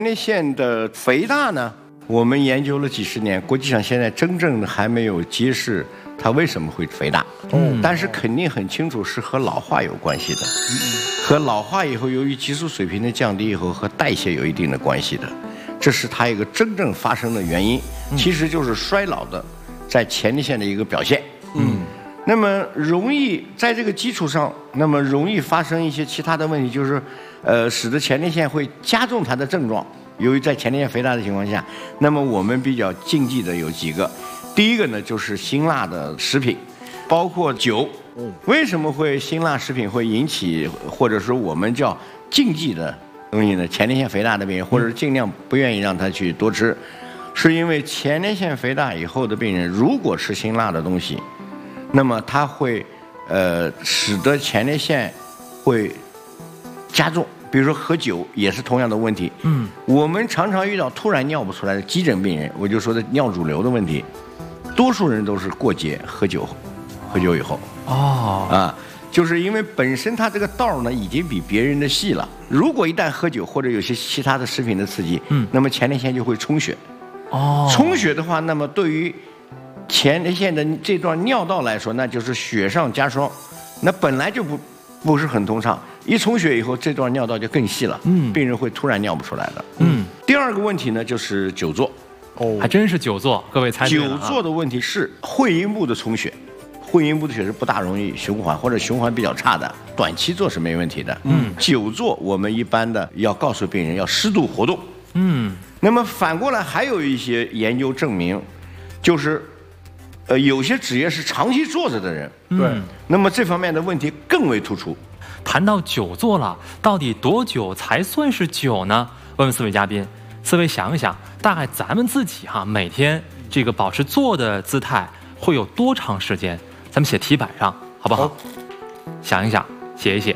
前列腺的肥大呢，我们研究了几十年，国际上现在真正的还没有揭示它为什么会肥大。但是肯定很清楚是和老化有关系的，和老化以后由于激素水平的降低以后和代谢有一定的关系的，这是它一个真正发生的原因，其实就是衰老的在前列腺的一个表现。那么容易在这个基础上，那么容易发生一些其他的问题，就是使得前列腺会加重它的症状。由于在前列腺肥大的情况下，那么我们比较禁忌的有几个。第一个呢，就是辛辣的食品，包括酒。为什么会辛辣食品会引起，或者说我们叫禁忌的东西呢？前列腺肥大的病人，或者是尽量不愿意让他去多吃，是因为前列腺肥大以后的病人，如果吃辛辣的东西，那么它会使得前列腺会加重。比如说喝酒也是同样的问题。我们常常遇到突然尿不出来的急诊病人，我就说的尿主流的问题，多数人都是过节喝酒以后。就是因为本身它这个道呢已经比别人的细了，如果一旦喝酒或者有些其他的食品的刺激，那么前列腺就会充血。充血的话，那么对于前列腺的这段尿道来说，那就是雪上加霜，那本来就不是很通畅，一充血以后，这段尿道就更细了，病人会突然尿不出来的。第二个问题呢，就是久坐。 还真是久坐，各位猜对了。 久坐的问题是会阴部的充血，会阴部的血是不大容易循环，或者循环比较差的，短期做是没问题的。久坐我们一般的要告诉病人要适度活动。那么反过来还有一些研究证明，就是有些职业是长期坐着的人，那么这方面的问题更为突出。 谈到久坐了，到底多久才算是久呢？问问四位嘉宾，四位想一想，大概咱们自己每天这个保持坐的姿态会有多长时间？咱们写题板上好不好？想一想，写一写。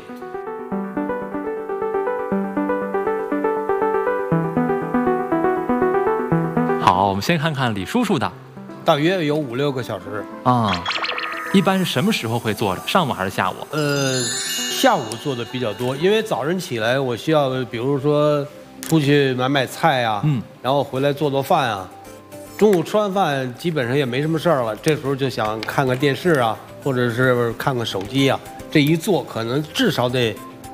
好，我们先看看李叔叔的。 大约有5、6个小时一般是什么时候会坐着？上午还是下午？ 下午做的比较多，因为早晨起来我需要，比如说出去买菜啊，然后回来做饭啊。中午吃完饭基本上也没什么事儿了，这时候就想看看电视啊，或者是看看手机啊。这一坐可能至少得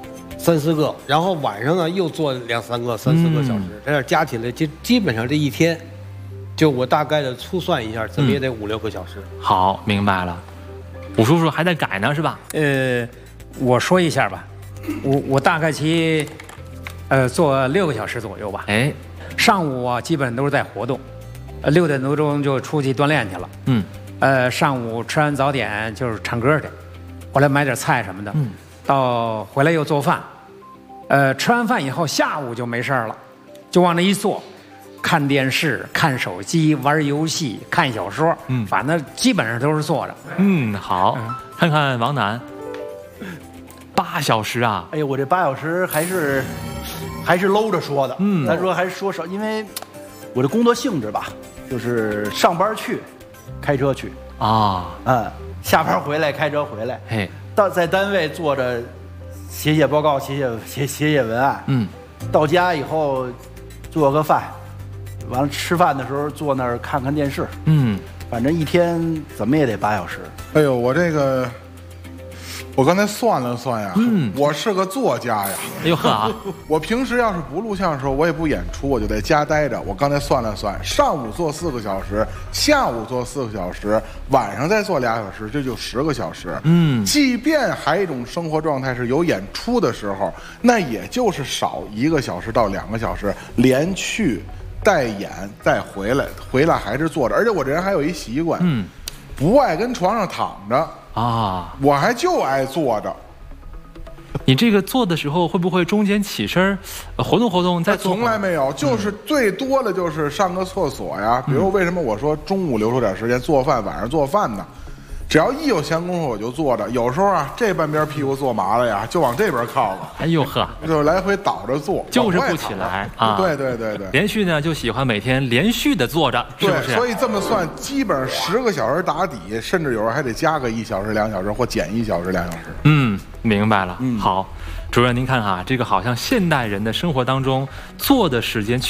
3、4个，然后晚上呢又做2、3个、3、4个小时，这样加起来基本上这一天，就我大概的粗算一下，怎么也得5、6个小时。 好，明白了。武叔叔还在改呢，是吧？ 我说一下吧，我大概其做6个小时左右吧。上午啊基本上都是在活动，6点多钟就出去锻炼去了。上午吃完早点就是唱歌去，回来买点菜什么的。到回来又做饭。吃完饭以后下午就没事了，就往那一坐，看电视、看手机、玩游戏、看小说。反正基本上都是坐着。 好，看看王楠。8小时啊！ 哎呀，我这8小时还是搂着说的。咱说还是说少，因为我的工作性质吧，就是上班去，开车去下班回来开车回来。在单位坐着写报告，写文案。到家以后做个饭，完了吃饭的时候坐那儿看看电视。反正一天怎么也得8小时。 哎呦，我刚才算了算呀，我是个作家呀。 哎呦呵， 我平时要是不录像的时候，我也不演出，我就在家待着。我刚才算了算，上午做4个小时，下午做4个小时，晚上再做2小时，这就10个小时。即便还有一种生活状态是有演出的时候，那也就是少1个小时到2个小时，连去带演再回来还是坐着。而且我这人还有一习惯，不爱跟床上躺着。我还就爱坐着。 你这个坐的时候会不会中间起身活动活动再坐？ 从来没有，就是最多的就是上个厕所呀。比如为什么我说中午留出点时间做饭，晚上做饭呢？只要一有闲工夫我就坐着，有时候这半边屁股坐麻了呀，就往这边靠了。 哎呦呵， 就来回倒着坐， 就是不起来对。 连续呢就喜欢每天连续的坐着，是不是？ 所以这么算，基本上10个小时打底，甚至有时候还得加个1小时、2小时，或减1小时、2小时。 明白了。好，主任您看这个好像现代人的生活当中坐的时间